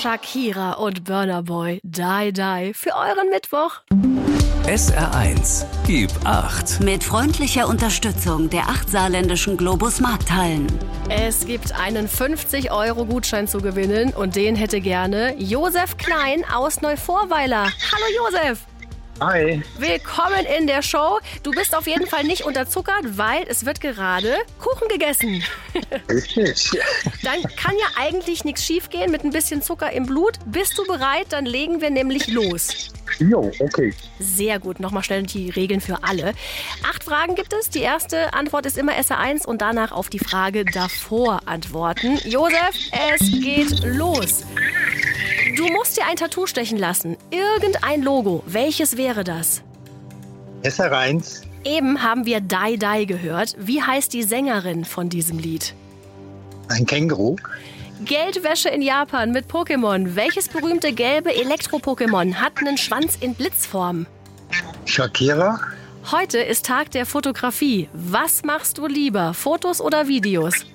Shakira und Burna Boy, Die Die, für euren Mittwoch. SR1, gib 8. Mit freundlicher Unterstützung der 8 saarländischen Globus Markthallen. Es gibt einen 50-Euro-Gutschein zu gewinnen und den hätte gerne Josef Klein aus Neuvorweiler. Hallo Josef! Hi. Willkommen in der Show. Du bist auf jeden Fall nicht unterzuckert, weil es wird gerade Kuchen gegessen. Richtig. Dann kann ja eigentlich nichts schiefgehen mit ein bisschen Zucker im Blut. Bist du bereit? Dann legen wir nämlich los. Jo, okay. Sehr gut. Nochmal schnell die Regeln für alle. 8 Fragen gibt es. Die erste Antwort ist immer SR1 und danach auf die Frage davor antworten. Josef, es geht los. Du musst dir ein Tattoo stechen lassen. Irgendein Logo. Welches wäre das? SR1. Eben haben wir Die Die gehört. Wie heißt die Sängerin von diesem Lied? Ein Känguru. Geldwäsche in Japan mit Pokémon. Welches berühmte gelbe Elektro-Pokémon hat einen Schwanz in Blitzform? Shakira. Heute ist Tag der Fotografie. Was machst du lieber, Fotos oder Videos?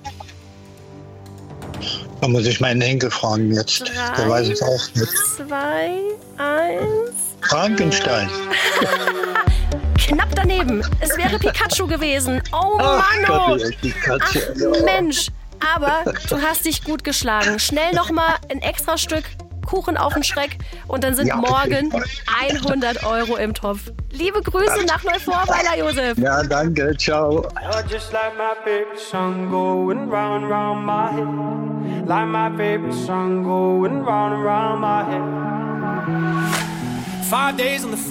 Da muss ich meinen Enkel fragen jetzt. 3, Der weiß es auch nicht. 2, 1. Frankenstein. Knapp daneben. Es wäre Pikachu gewesen. Oh Mann, oh. Pikachu. Ach Mensch. Aber du hast dich gut geschlagen. Schnell nochmal ein extra Stück Kuchen auf den Schreck und dann sind Ja, morgen okay. 100 Euro im Topf. Liebe Grüße nach Neuvorweiler, Josef. Ja, danke. Ciao. You're just like my favorite song going round and round my head. Like my favorite song going round and round my head. 5 days on the